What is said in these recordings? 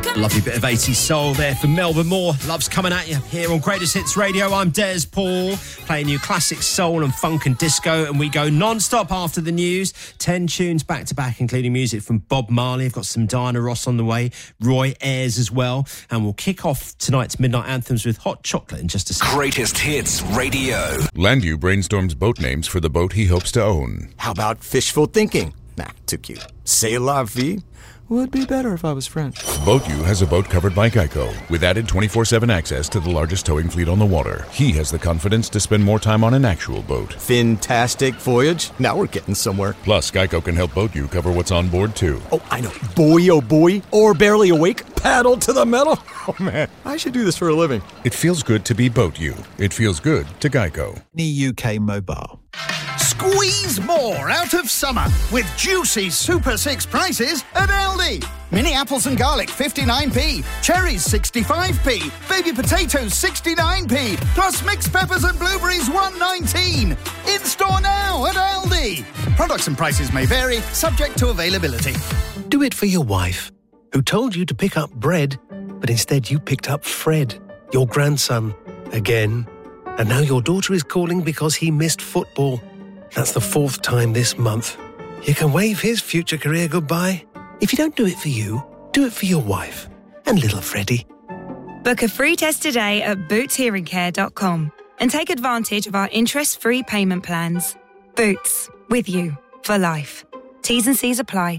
Lovely bit of 80s soul there from Melba Moore. Love's coming at you here on Greatest Hits Radio. I'm Des Paul, playing you classic soul and funk and disco, and we go non-stop after the news. 10 tunes back to back, including music from Bob Marley. I've got some Diana Ross on the way, Roy Ayers as well, and we'll kick off tonight's Midnight Anthems with Hot Chocolate in just a second. Greatest Hits Radio. Landu brainstorms boat names for the boat he hopes to own. How about fishful thinking? Nah, too cute. C'est la vie? Would be better if I was French. BoatU has a boat covered by Geico, with added 24/7 access to the largest towing fleet on the water. He has the confidence to spend more time on an actual boat. Fantastic voyage. Now we're getting somewhere. Plus, Geico can help BoatU cover what's on board, too. Oh, I know. Boy, oh boy. Or barely awake. Paddle to the metal. Oh, man. I should do this for a living. It feels good to be BoatU. It feels good to Geico. UK Mobile. Squeeze more out of summer with juicy Super 6 prices at Aldi. Mini apples and garlic 59p, cherries 65p, baby potatoes 69p, plus mixed peppers and blueberries 119. In store now at Aldi. Products and prices may vary, subject to availability. Do it for your wife, who told you to pick up bread, but instead you picked up Fred, your grandson, again. And now your daughter is calling because he missed football. That's the 4th time this month. You can wave his future career goodbye. If you don't do it for you, do it for your wife and little Freddie. Book a free test today at bootshearingcare.com and take advantage of our interest-free payment plans. Boots, with you for life. T's and C's apply.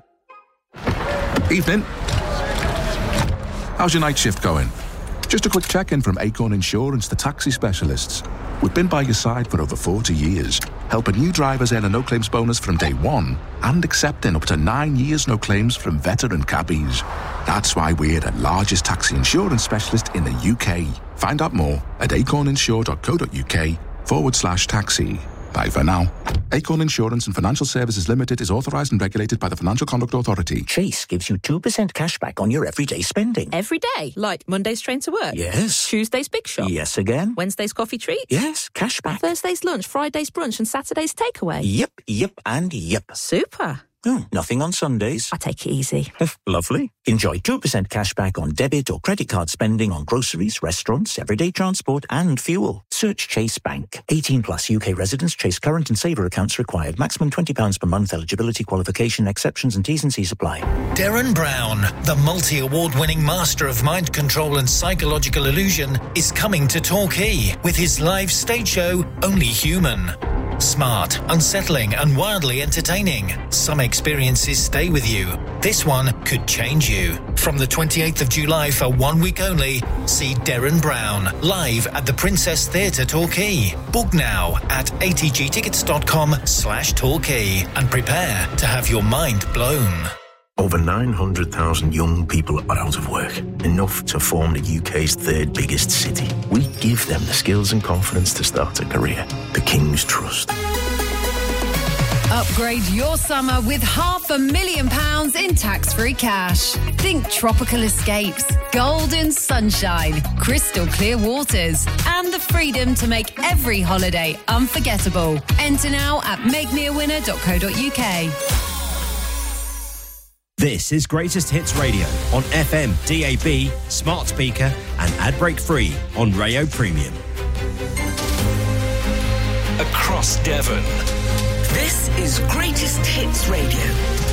Evening. How's your night shift going? Just a quick check-in from Acorn Insurance, the taxi specialists. We've been by your side for over 40 years, helping new drivers earn a no-claims bonus from day one and accepting up to 9 years no claims from veteran cabbies. That's why we're the largest taxi insurance specialist in the UK. Find out more at acorninsure.co.uk/taxi. Bye for now. Acorn Insurance and Financial Services Limited is authorised and regulated by the Financial Conduct Authority. Chase gives you 2% cash back on your everyday spending. Every day? Like Monday's train to work? Yes. Tuesday's big shop? Yes again. Wednesday's coffee treat? Yes, cash back. Thursday's lunch, Friday's brunch and Saturday's takeaway? Yep, and yep. Super. Oh, nothing on Sundays. I take it easy. Lovely. Enjoy 2% cash back on debit or credit card spending on groceries, restaurants, everyday transport and fuel. Search Chase Bank. 18 plus UK residents. Chase current and saver accounts required. Maximum £20 per month. Eligibility, qualification, exceptions and T's and C's apply. Derren Brown, the multi-award-winning master of mind control and psychological illusion, is coming to Torquay with his live stage show, Only Human. Smart, unsettling and wildly entertaining. Some experiences stay with you. This one could change you. From the 28th of July for 1 week only, see Derren Brown live at the Princess Theatre Torquay. Book now at atgtickets.com/Torquay and prepare to have your mind blown. Over 900,000 young people are out of work, enough to form the UK's 3rd biggest city. We give them the skills and confidence to start a career. The King's Trust. Upgrade your summer with £500,000 in tax-free cash. Think tropical escapes, golden sunshine, crystal clear waters, and the freedom to make every holiday unforgettable. Enter now at makemeawinner.co.uk. This is Greatest Hits Radio on FM, DAB, smart speaker and ad-break free on Rayo Premium. Across Devon. This is Greatest Hits Radio.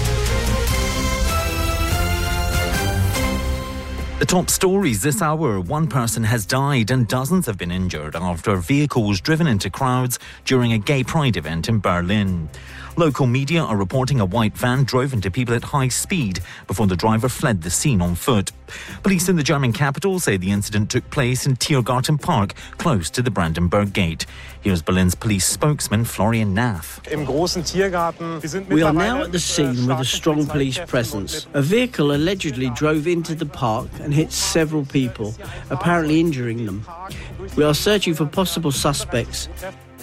The top stories this hour. One person has died and dozens have been injured after vehicles driven into crowds during a gay pride event in Berlin. Local media are reporting a white van drove into people at high speed before the driver fled the scene on foot. Police in the German capital say the incident took place in Tiergarten Park, close to the Brandenburg Gate. Here's Berlin's police spokesman Florian Nath. We are now at the scene with a strong police presence. A vehicle allegedly drove into the park and hit several people, apparently injuring them. We are searching for possible suspects.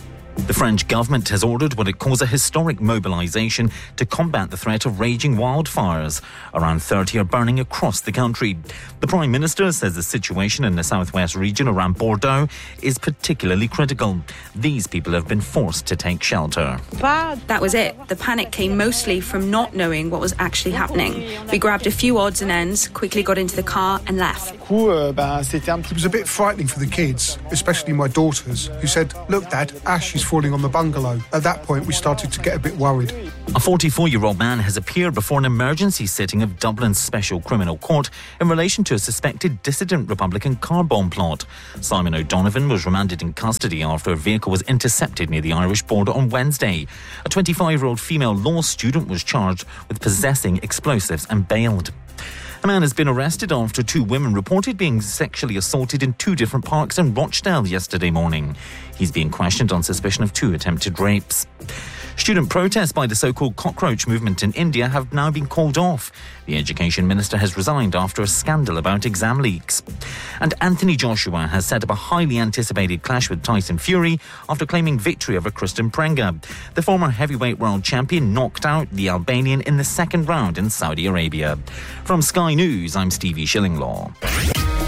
The French government has ordered what it calls a historic mobilisation to combat the threat of raging wildfires. Around 30 are burning across the country. The Prime Minister says the situation in the southwest region around Bordeaux is particularly critical. These people have been forced to take shelter. That was it. The panic came mostly from not knowing what was actually happening. We grabbed a few odds and ends, quickly got into the car and left. It was a bit frightening for the kids, especially my daughters, who said, "Look, Dad, ash is falling on the bungalow." At that point, we started to get a bit worried. A 44-year-old man has appeared before an emergency sitting of Dublin's Special Criminal Court in relation to a suspected dissident Republican car bomb plot. Simon O'Donovan was remanded in custody after a vehicle was intercepted near the Irish border on Wednesday. A 25-year-old female law student was charged with possessing explosives and bailed. A man has been arrested after 2 women reported being sexually assaulted in 2 different parks in Rochdale yesterday morning. He's being questioned on suspicion of 2 attempted rapes. Student protests by the so-called cockroach movement in India have now been called off. The education minister has resigned after a scandal about exam leaks. And Anthony Joshua has set up a highly anticipated clash with Tyson Fury after claiming victory over Christian Prenga. The former heavyweight world champion knocked out the Albanian in the second round in Saudi Arabia. From Sky News, I'm Stevie Shillinglaw.